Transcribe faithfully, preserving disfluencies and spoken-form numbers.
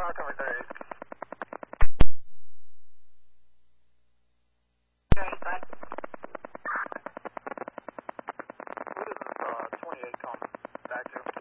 I'll cover thirty. Okay, thanks. What is this, uh, twenty-eight come back to?